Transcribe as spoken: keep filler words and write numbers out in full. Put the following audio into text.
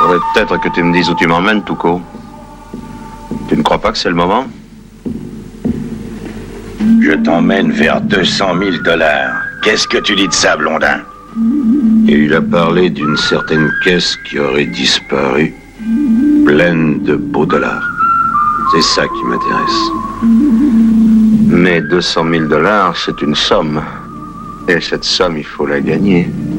Faudrait peut-être que tu me dises où tu m'emmènes, Touko. Tu ne crois pas que c'est le moment? Je t'emmène vers deux cent mille dollars. Qu'est-ce que tu dis de ça, Blondin? Et il a parlé d'une certaine caisse qui aurait disparu, pleine de beaux dollars. C'est ça qui m'intéresse. Mais deux cent mille dollars, c'est une somme. Et cette somme, il faut la gagner.